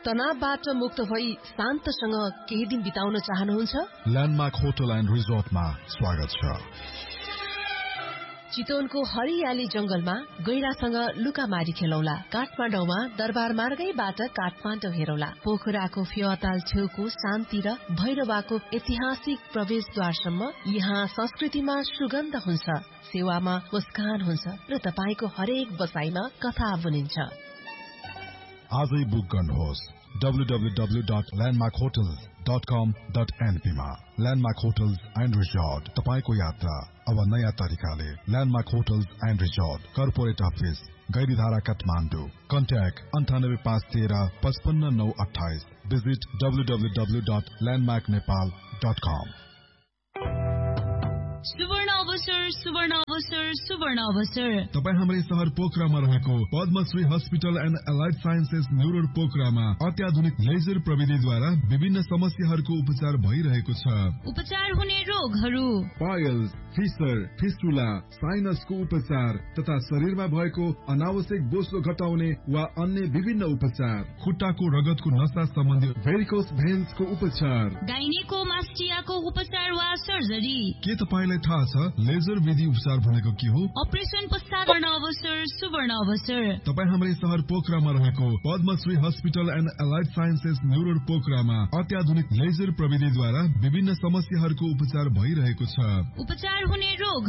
तनावबाट मुक्त भई शान्तसँग केही दिन बिताउन चाहनुहुन्छ? ल्यान्डमार्क होटल एन्ड रिजोर्टमा स्वागत छ। चितवनको हरियाली जंगलमा गैरासँग लुकामारी खेलौला। काठमाडौँमा दरबार मार्गैबाट काठमाडौँ हेरौला। पोखराको फेवाताल छेउको शान्ति र भैरवाको ऐतिहासिक प्रवेशद्वारसम्म यहाँ संस्कृतिमा सुगन्ध हुन्छ, सेवामा मुस्कान हुन्छ र तपाईको हरेक बसाइमा कथा बुनिन्छ। आजै बुक गर्नुहोस् www.landmarkhotel.com.np मा। ल्यान्डमार्क होटल्स एन्ड रिजोर्ट, तपाईको यात्रा अब नयाँ तरिकाले। Landmark hotels and resort, corporate office, Gairidhara, Kathmandu. Contact 9853555928। Visit www.landmarknepal.com। सुवर्ण अवसर, सुवर्ण अवसर, सुवर्ण अवसर। तपाईँ हाम्रै शहर पोखरामा रहेको Padmashri hospital and allied sciences new road पोखरामा अत्याधुनिक लेजर प्रविधिद्वारा विभिन्न समस्याहरूको उपचार भइरहेको छ। उपचार हुने रोगहरू: पायल्स, फिसर, फिस्टुला, साइनसको उपचार तथा शरीरमा भएको अनावश्यक बोसो घटाउने वा अन्य विभिन्न उपचार। खुट्टाको रगतको नसा सम्बन्धी भेरिकोस भेन्सको उपचार। गाइनेको मास्टियाको उपचार वा सर्जरी। के तपाईलाई थाहा छ लेजर विधि उपचार भनेको के हो? अपरेसन पश्चात सुवर्ण अवसर, सुवर्ण अवसर। तपाईँ हाम्रै शहर पोखरामा रहेको Padmashri hospital and allied sciences new road पोखरामा अत्याधुनिक लेजर प्रविधिद्वारा विभिन्न समस्याहरूको उपचार भइरहेको छ। उपचार हुने रोग